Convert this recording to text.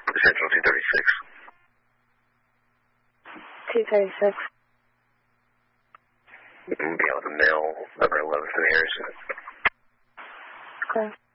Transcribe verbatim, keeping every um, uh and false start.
Central two thirty-six. two thirty-six. Be out with a male, number eleven for the Harrison. Okay.